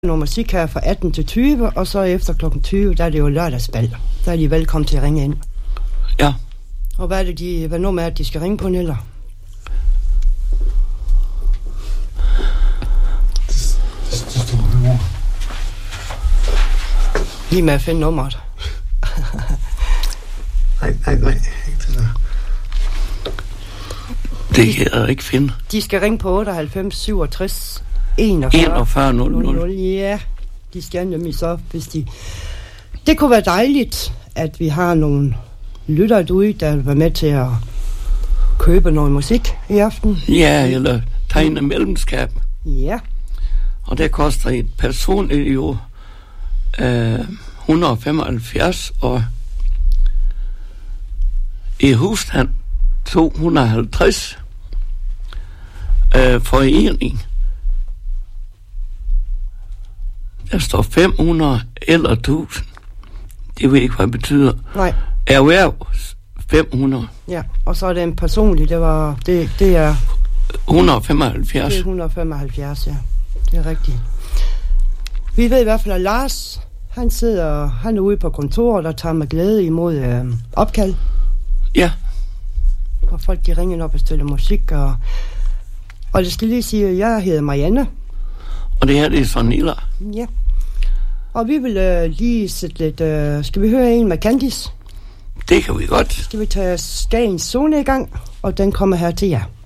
noget musik her fra 18 til 20, og så efter klokken 20, der er det jo lørdagsbal. Der er de velkommen til at ringe ind. Ja. Og hvad er det, hvad nummer er det, de skal ringe på, Niller? Det står herovre. Lige med at finde nummeret. Nej, ikke det der. Det kan jeg ikke finde. De skal ringe på 98 67 41 00. Ja, de skal nemlig så, hvis de... Det kunne være dejligt, at vi har nogle lyttere derude, der vil være med til at købe noget musik i aften. Ja, eller tegne medlemskab. Ja. Og det koster et personligt jo 175, og i husstand 250. Forening. Der står 500 eller 1000. Det ved jeg ikke, hvad det betyder. Nej. Erhverv 500. Ja, og så er det en personlig, det er 175. Det er 175, ja. Det er rigtigt. Vi ved i hvert fald, at Lars, han er ude på kontoret og tager med glæde imod opkald. Ja. Og folk, de ringer op og stiller musik, og det skal lige sige, at jeg hedder Marianne. Og det her, det er så Nilla. Ja. Og vi vil lige sætte lidt... skal vi høre en med Candice? Det kan vi godt. Skal vi tage Skagens Zone i gang, og den kommer her til jer.